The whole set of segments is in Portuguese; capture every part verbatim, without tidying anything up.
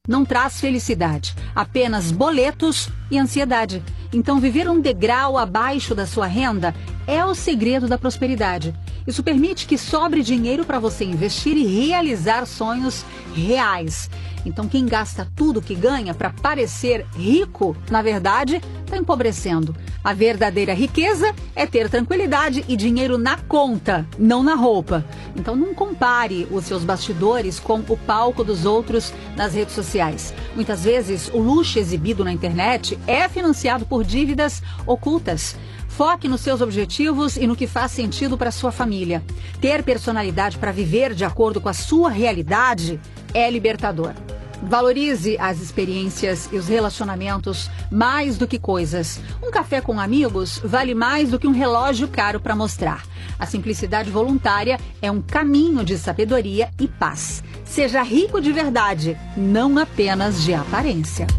não traz felicidade, apenas boletos e ansiedade. Então, viver um degrau abaixo da sua renda é o segredo da prosperidade. Isso permite que sobre dinheiro para você investir e realizar sonhos reais. Então, quem gasta tudo que ganha para parecer rico, na verdade, está empobrecendo. A verdadeira riqueza é ter tranquilidade e dinheiro na conta, não na roupa. Então, não compare os seus bastidores com o palco dos outros nas redes sociais. Muitas vezes, o luxo exibido na internet é financiado por dívidas ocultas. Foque nos seus objetivos e no que faz sentido para sua família. Ter personalidade para viver de acordo com a sua realidade é libertador. Valorize as experiências e os relacionamentos mais do que coisas. Um café com amigos vale mais do que um relógio caro para mostrar. A simplicidade voluntária é um caminho de sabedoria e paz. Seja rico de verdade, não apenas de aparência.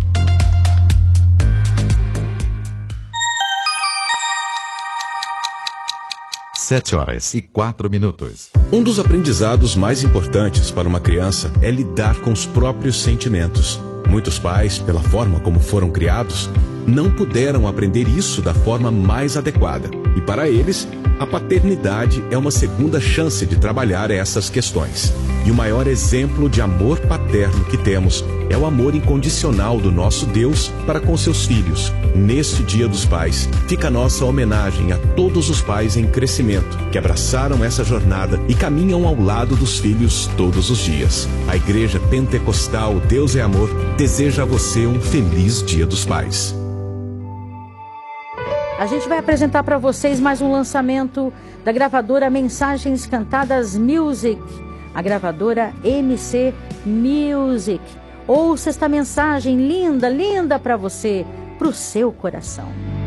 Sete horas e quatro minutos. Um dos aprendizados mais importantes para uma criança é lidar com os próprios sentimentos. Muitos pais, pela forma como foram criados, não puderam aprender isso da forma mais adequada. E para eles, a paternidade é uma segunda chance de trabalhar essas questões. E o maior exemplo de amor paterno que temos é o amor incondicional do nosso Deus para com seus filhos. Neste Dia dos Pais, fica a nossa homenagem a todos os pais em crescimento, que abraçaram essa jornada e caminham ao lado dos filhos todos os dias. A Igreja Pentecostal Deus é Amor deseja a você um feliz Dia dos Pais. A gente vai apresentar para vocês mais um lançamento da gravadora Mensagens Cantadas Music, a gravadora M C Music. Ouça esta mensagem linda, linda para você, para o seu coração.